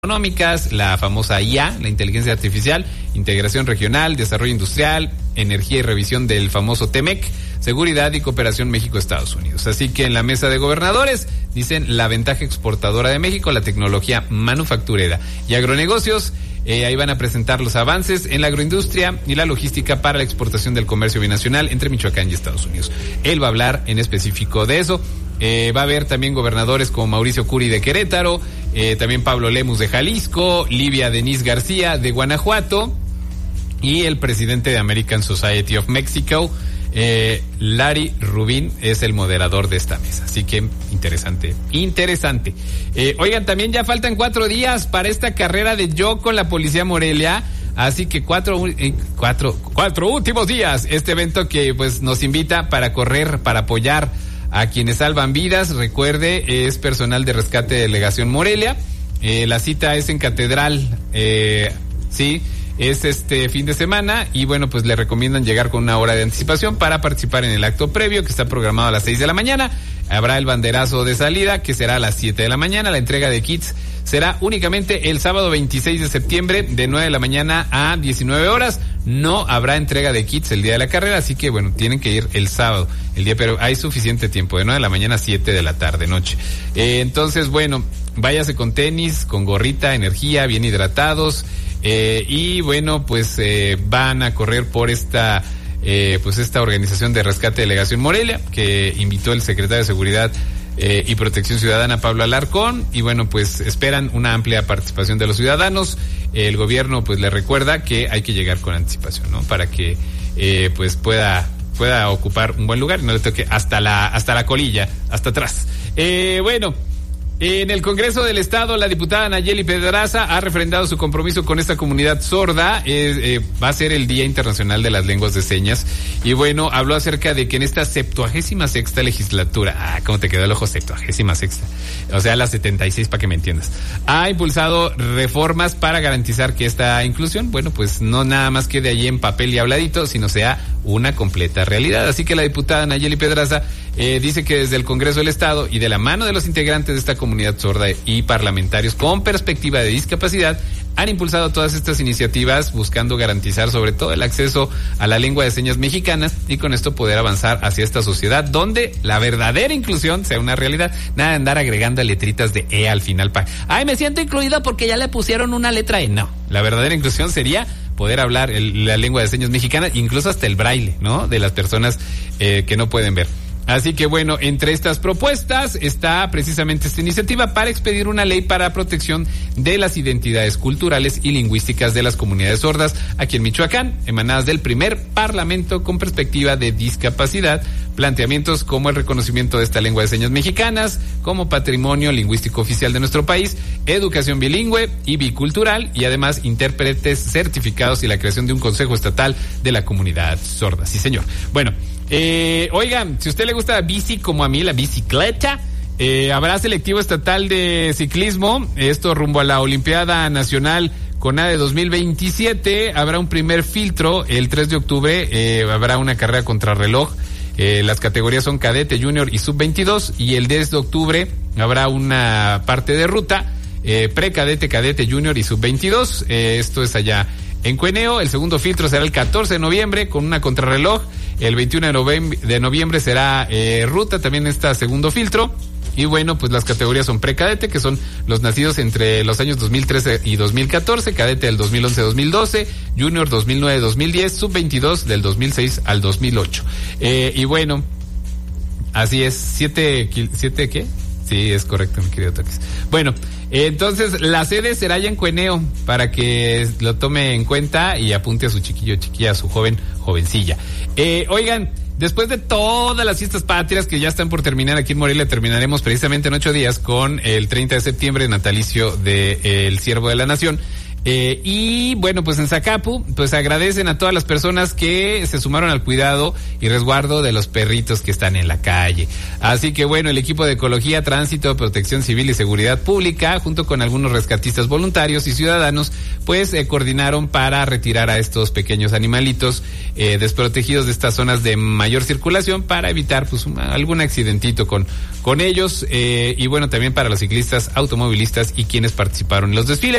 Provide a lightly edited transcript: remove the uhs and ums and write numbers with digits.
económicas, la famosa IA, la inteligencia artificial, integración regional, desarrollo industrial, energía y revisión del famoso TEMEC, seguridad y cooperación México-Estados Unidos. Así que en la mesa de gobernadores dicen la ventaja exportadora de México, la tecnología manufacturera y agronegocios. Ahí van a presentar los avances en la agroindustria y la logística para la exportación del comercio binacional entre Michoacán y Estados Unidos. Él va a hablar en específico de eso. Va a haber también gobernadores como Mauricio Curi de Querétaro, también Pablo Lemus de Jalisco, Livia Denise García de Guanajuato y el presidente de American Society of Mexico, Larry Rubin, es el moderador de esta mesa. Así que interesante. Oigan, también ya faltan 4 días para esta carrera de Yo con la Policía Morelia. Así que cuatro últimos días. Este evento que pues nos invita para correr, para apoyar a quienes salvan vidas. Recuerde, es personal de rescate de Delegación Morelia. La cita es en Catedral, sí. Es este fin de semana y bueno, pues le recomiendan llegar con 1 hora de anticipación para participar en el acto previo que está programado a las 6 de la mañana. Habrá el banderazo de salida que será a las 7 de la mañana. La entrega de kits será únicamente el sábado 26 de septiembre de 9 de la mañana a 19 horas. No habrá entrega de kits el día de la carrera, así que bueno, tienen que ir el sábado, pero hay suficiente tiempo, de 9 de la mañana a 7 de la tarde, noche. Entonces bueno, váyase con tenis, con gorrita, energía, bien hidratados. Y bueno, pues van a correr por esta organización de rescate Delegación Morelia, que invitó el secretario de Seguridad y Protección Ciudadana, Pablo Alarcón, y bueno, pues esperan una amplia participación de los ciudadanos. El gobierno pues le recuerda que hay que llegar con anticipación, ¿no? Para que pues pueda ocupar un buen lugar y no le toque hasta la colilla, hasta atrás. Bueno, en el Congreso del Estado, la diputada Nayeli Pedraza ha refrendado su compromiso con esta comunidad sorda. Va a ser el Día Internacional de las Lenguas de Señas. Y bueno, habló acerca de que en esta 76ª legislatura, ¿cómo te quedó el ojo? 76ª. O sea, la 76, para que me entiendas. Ha impulsado reformas para garantizar que esta inclusión, bueno, pues no nada más quede allí en papel y habladito, sino sea una completa realidad. Así que la diputada Nayeli Pedraza dice que desde el Congreso del Estado y de la mano de los integrantes de esta comunidad sorda y parlamentarios con perspectiva de discapacidad han impulsado todas estas iniciativas buscando garantizar sobre todo el acceso a la lengua de señas mexicanas y con esto poder avanzar hacia esta sociedad donde la verdadera inclusión sea una realidad. Nada de andar agregando letritas de E al final. Me siento incluido porque ya le pusieron una letra E. No, la verdadera inclusión sería poder hablar la lengua de señas mexicana, incluso hasta el braille, ¿no? De las personas que no pueden ver. Así que bueno, entre estas propuestas está precisamente esta iniciativa para expedir una ley para protección de las identidades culturales y lingüísticas de las comunidades sordas aquí en Michoacán, emanadas del primer Parlamento con perspectiva de discapacidad, planteamientos como el reconocimiento de esta lengua de señas mexicanas como patrimonio lingüístico oficial de nuestro país, educación bilingüe y bicultural y además intérpretes certificados y la creación de un consejo estatal de la comunidad sorda. Sí, señor. Bueno, oigan, si a usted le gusta la bici como a mí, la bicicleta, habrá selectivo estatal de ciclismo, esto rumbo a la Olimpiada Nacional CONADE 2027, habrá un primer filtro el 3 de octubre, habrá una carrera contrarreloj, las categorías son cadete, junior y sub-22, y el 10 de octubre habrá una parte de ruta, pre-cadete, cadete, junior y sub-22, esto es allá en Cueneo. El segundo filtro será el 14 de noviembre con una contrarreloj. El 21 de noviembre será ruta, también está segundo filtro. Y bueno, pues las categorías son precadete, que son los nacidos entre los años 2013 y 2014, cadete del 2011-2012, junior 2009-2010, sub-22 del 2006 al 2008. Y bueno, así es, ¿siete qué? Sí, es correcto, mi querido Toques. Bueno, entonces la sede será allá en Cueneo para que lo tome en cuenta y apunte a su chiquilla, a su jovencilla. Oigan, después de todas las fiestas patrias que ya están por terminar aquí en Morelia, terminaremos precisamente en 8 días con el 30 de septiembre, natalicio de El Siervo de la Nación. Y bueno, pues en Zacapu, pues agradecen a todas las personas que se sumaron al cuidado y resguardo de los perritos que están en la calle. Así que bueno, el equipo de Ecología, Tránsito, Protección Civil y Seguridad Pública, junto con algunos rescatistas voluntarios y ciudadanos, pues coordinaron para retirar a estos pequeños animalitos desprotegidos de estas zonas de mayor circulación para evitar pues algún accidentito con ellos, y bueno, también para los ciclistas, automovilistas y quienes participaron en los desfiles.